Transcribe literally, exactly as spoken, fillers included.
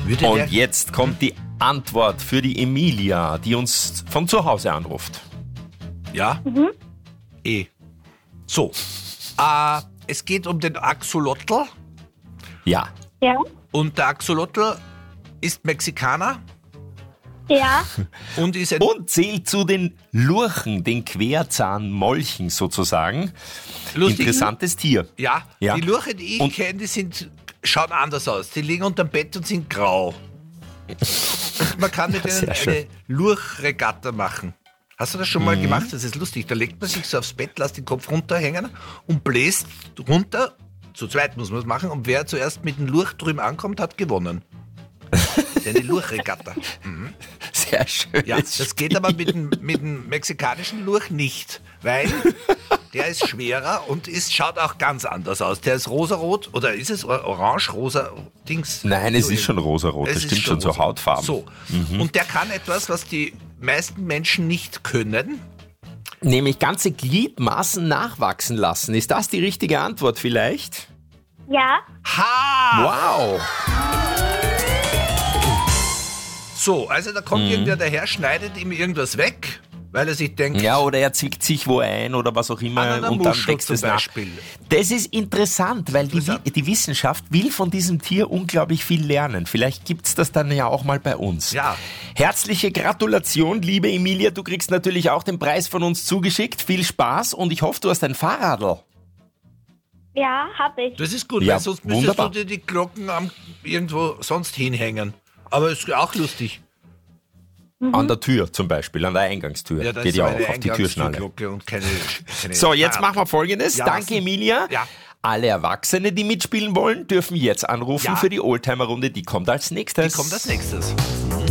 Würde Und der- jetzt kommt die Antwort für die Emilia, die uns von zu Hause anruft. Ja? Eh. So. Äh, es geht um den Axolotl. Ja. Ja. Und der Axolotl ist Mexikaner Ja. und ist ein... Und zählt zu den Lurchen, den Querzahnmolchen sozusagen. Lustig. Interessantes Tier. Ja, Ja. die Lurche, die ich Und- kenne, die sind, schauen anders aus. Die liegen unterm Bett und sind grau. Und man kann mit Sehr denen schön. eine Lurchregatta machen. Hast du das schon mal gemacht? Das ist lustig. Da legt man sich so aufs Bett, lässt den Kopf runterhängen und bläst runter. Zu zweit muss man es machen. Und wer zuerst mit dem Lurch drüben ankommt, hat gewonnen. Das ist eine Lurchregatta. Sehr schön. Ja, das geht aber mit dem, mit dem mexikanischen Lurch nicht, weil der ist schwerer und ist, schaut auch ganz anders aus. Der ist rosarot oder ist es orange-rosa Dings? Nein, es So ist schon irgendwie. rosarot, das Es ist stimmt schon, so rosa. Hautfarben. So, und der kann etwas, was die meisten Menschen nicht können. Nämlich ganze Gliedmaßen nachwachsen lassen. Ist das die richtige Antwort vielleicht? Ja. Ha! Wow. So, also da kommt irgendwer daher, schneidet ihm irgendwas weg, weil er sich denkt, Ja, oder er zieht sich wo ein oder was auch immer An einer und dann Muschel wächst zum es nach. Beispiel. Das ist interessant, weil die, Interessant. Wi- die Wissenschaft will von diesem Tier unglaublich viel lernen. Vielleicht gibt's das dann ja auch mal bei uns. Ja. Herzliche Gratulation, liebe Emilia. Du kriegst natürlich auch den Preis von uns zugeschickt. Viel Spaß und ich hoffe, du hast ein Fahrradl. Ja, hab ich. das ist gut, Ja, weil sonst müsstest wunderbar. du dir die Glocken am, irgendwo sonst hinhängen. Aber ist auch lustig. An der Tür zum Beispiel, an der Eingangstür. Ja, da Geht ist ja so auch eine auf die Türschnalle. Eingangstürglocke und keine, keine So, jetzt Ah, machen wir Folgendes. Ja, was Danke, denn? Emilia. Ja. Alle Erwachsene, die mitspielen wollen, dürfen jetzt anrufen Ja. für die Oldtimer-Runde. Die kommt als nächstes. Die kommt als nächstes. Mhm.